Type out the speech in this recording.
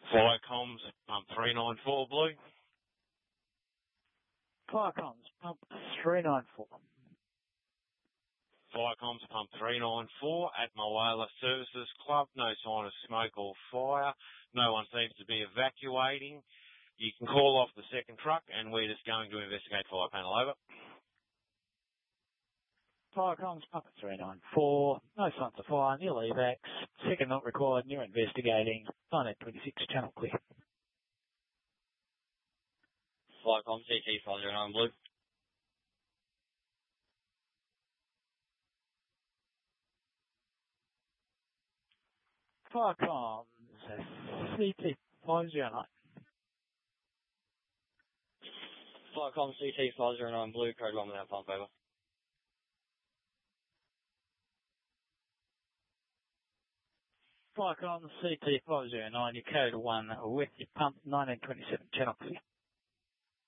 Flycoms, pump 394 blue. Flycoms, pump 394. Flycoms, pump 394 at Moala Services Club. No sign of smoke or fire. No one seems to be evacuating. You can call off the second truck and we're just going to investigate fire panel. Over. Flycoms, pump 394. No signs of fire, nil evacs. Second not required, new investigating. 1926, channel clear. Flycom, CT 509 blue. Flycoms, CT 509. Flycom, CT 509 blue, code 1 without pump, over. Flycom, CT 509, your code 1 with your pump, 1927, channel clear.